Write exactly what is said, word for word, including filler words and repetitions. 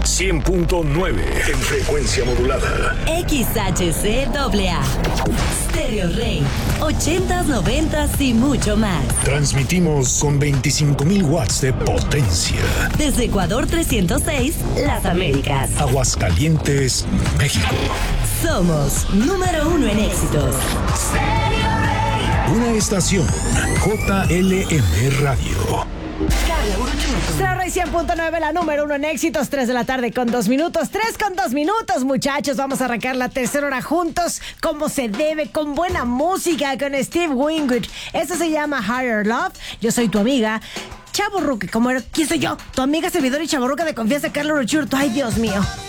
cien punto nueve en frecuencia modulada. X H C A A. Stereo Rey. ochentas, noventas y mucho más. Transmitimos con veinticinco mil watts de potencia. Desde Ecuador trescientos seis, Las Américas. Aguascalientes, México. Somos número uno en éxitos. Una estación J L M Radio. Stereo Rey cien punto nueve, la número uno en éxitos. Tres de la tarde con dos minutos. Tres con dos minutos, muchachos. Vamos a arrancar la tercera hora juntos, como se debe, con buena música, con Steve Winwood. Esto se llama Higher Love. Yo soy tu amiga Chavorruca, como era, ¿quién soy yo? Tu amiga, servidor y chavorruca de confianza, Carla Ruchurto. Ay, Dios mío.